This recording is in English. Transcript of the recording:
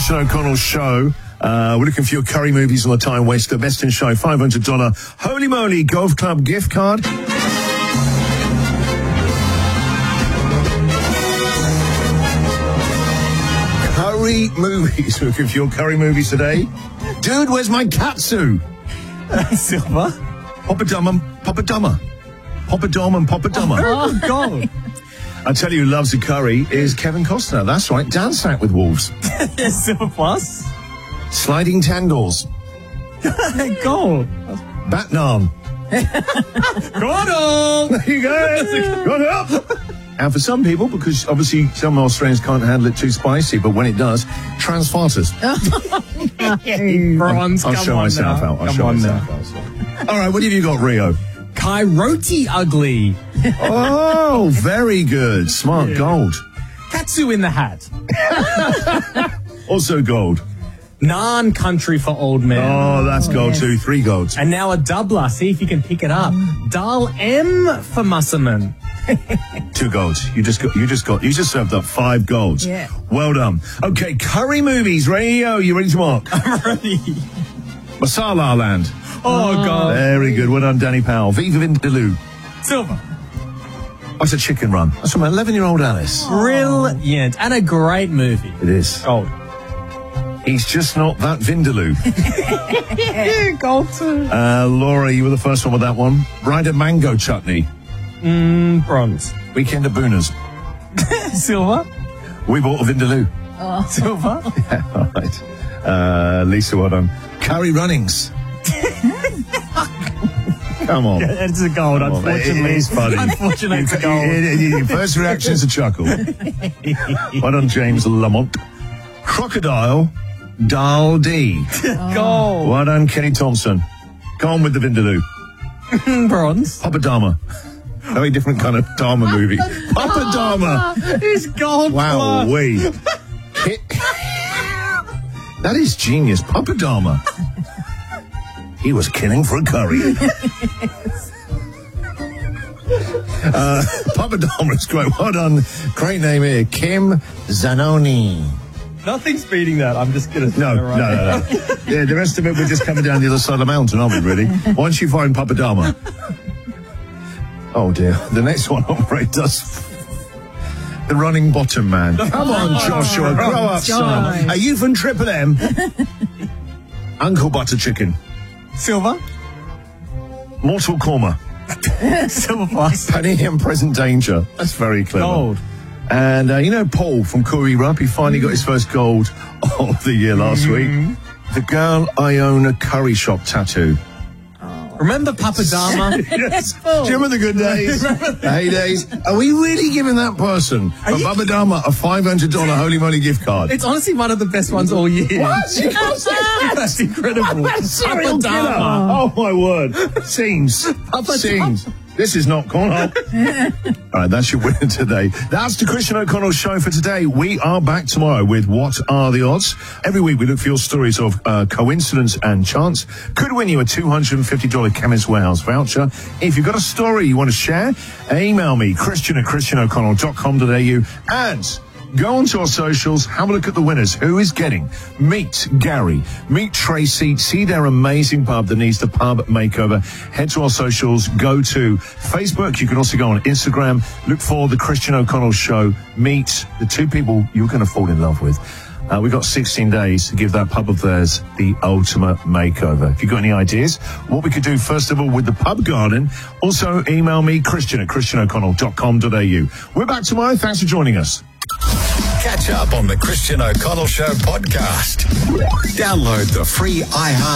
Christian O'Connell Show. We're looking for your curry movies on the Time Waster. Best in Show, $500 Holy Moly Golf Club gift card. Curry movies. We're looking for your curry movies today. Dude, where's my katsu? Silver. Poppadom and Poppadoma. Oh, God. I tell you who loves a curry is Kevin Costner. That's right, Dan sat with wolves. Silver plus. Sliding tangles. Gold. Batman. Gordon! There you go. Got up. And for some people, because obviously some Australians can't handle it too spicy, but when it does, transfarters. Bronze, I'll show myself out. I'll show myself out. All right, what have you got, Rio? Coyote ugly. Oh, very good. Smart. Gold. Katsu in the hat. Also gold. Naan country for old men. Oh, that's gold too. 3 golds. And now a doubler. See if you can pick it up. Dal M for Musselman. 2 golds. You just served up 5 golds. Yeah. Well done. Okay, curry movies. Rio, you ready to mark? I'm ready. Masala Land. Oh, God. Very good. Well done, Danny Powell. Viva Vindaloo. Silver. That's a chicken run. That's from 11-year-old Alice. Brilliant. And a great movie. It is. Gold. He's just not that Vindaloo. Gold too. Laura, you were the first one with that one. Rider mango chutney. Bronze. Weekend of Booners. Silver. We bought a Vindaloo. Silver. Yeah, all right. Lisa, well done. Curry Runnings. Come on. Yeah, it's a gold, unfortunately. It is funny. Unfortunately, it's a gold. Your first reaction is a chuckle. Well done, James Lamont. Crocodile Dal D. Gold. Well done, Kenny Thompson. Go on with the Vindaloo. Bronze. Papadama. Very different kind of Dharma movie. Papadama. It's gold. Wow, plus. That is genius. Papadama. He was killing for a curry. Papadama is great. Well done. Great name here. Kim Zanoni. Nothing's beating that. I'm just going to say No. Yeah, the rest of it, we're just coming down the other side of the mountain, aren't we, really? Once you find Papadama. Oh, dear. The next one operates the running bottom man. Come on, Joshua. Grow up, son. Are you from Triple M? Uncle Butter Chicken. Silver. Mortal Korma. Silver plus. Penny and Present Danger. That's very clever. Gold. And you know Paul from Koori Rupp, he finally got his first gold of the year last week. The Girl I Own a Curry Shop tattoo. Remember Papadama? Yes. Do you remember the good days? The heydays? Are we really giving that person from Papadama a $500 Holy Moly gift card? It's honestly one of the best ones all year. What? That's incredible. That's serial killer. Oh, my word. Scenes. Scenes. This is not corn hop. All right, that's your winner today. That's the Christian O'Connell Show for today. We are back tomorrow with What Are the Odds? Every week we look for your stories of coincidence and chance. Could win you a $250 Chemist Warehouse voucher. If you've got a story you want to share, email me, christian@christianoconnell.com.au, and go onto our socials, have a look at the winners. Who is getting? Meet Gary, meet Tracy, see their amazing pub that needs the pub makeover. Head to our socials, go to Facebook. You can also go on Instagram, look for the Christian O'Connell Show. Meet the 2 people you're going to fall in love with. We've got 16 days to give that pub of theirs the ultimate makeover. If you've got any ideas, what we could do, first of all, with the pub garden, also email me, christian@christianoconnell.com.au. We're back tomorrow. Thanks for joining us. Catch up on the Christian O'Connell Show podcast. Download the free iHeart